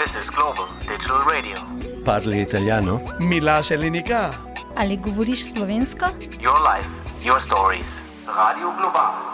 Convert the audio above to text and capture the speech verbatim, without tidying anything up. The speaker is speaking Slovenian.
This is Global Digital Radio. Parli italiano? Mi lascia l'unica. Ali govoriš slovensko? Your life, your stories. Radio Global.